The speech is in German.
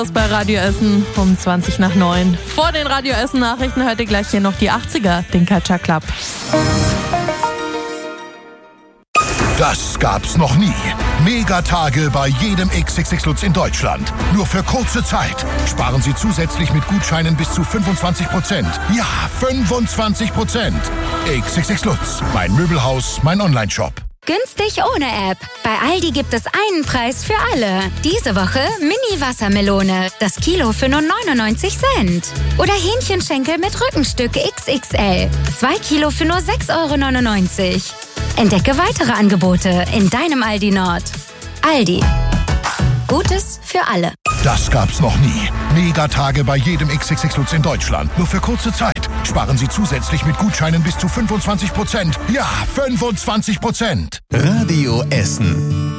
Bei Radio Essen um 20 nach 9. Vor den Radio Essen Nachrichten hört ihr gleich hier noch die 80er, den Catcher Club. Das gab's noch nie. Megatage bei jedem XXX Lutz in Deutschland. Nur für kurze Zeit. Sparen Sie zusätzlich mit Gutscheinen bis zu 25%. Ja, 25%. XXX Lutz, mein Möbelhaus, mein Onlineshop. Günstig ohne App. Bei Aldi gibt es einen Preis für alle. Diese Woche Mini-Wassermelone. Das Kilo für nur 99 Cent. Oder Hähnchenschenkel mit Rückenstück XXL. 2 Kilo für nur 6,99 €. Entdecke weitere Angebote in deinem Aldi Nord. Aldi. Gutes für alle. Das gab's noch nie. Megatage bei jedem XXX Lutz in Deutschland. Nur für kurze Zeit. Sparen Sie zusätzlich mit Gutscheinen bis zu 25%. Ja, 25%. Radio Essen.